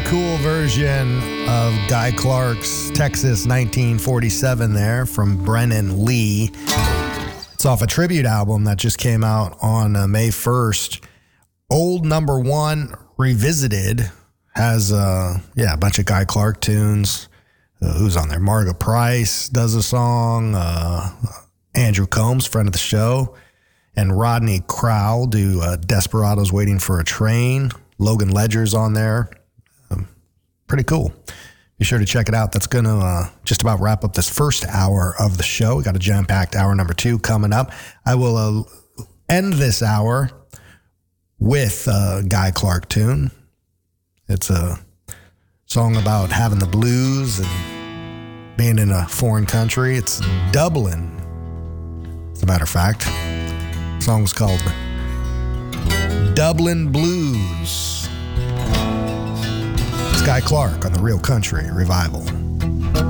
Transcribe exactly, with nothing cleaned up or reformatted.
cool version of Guy Clark's Texas nineteen forty-seven there from Brennan Lee. It's off a tribute album that just came out on uh, May first. Old Number One Revisited has uh, yeah, a bunch of Guy Clark tunes. Uh, who's on there? Marga Price does a song. Uh, Andrew Combs, friend of the show. And Rodney Crowell do uh, Desperados Waiting for a Train. Logan Ledger's on there. Um, pretty cool. Be sure to check it out. That's going to uh, just about wrap up this first hour of the show. We got a jam-packed hour number two coming up. I will uh, end this hour with a Guy Clark tune. It's a song about having the blues and being in a foreign country. It's Dublin, as a matter of fact. The song's called Dublin Blues. It's Guy Clark on the Real Country Revival.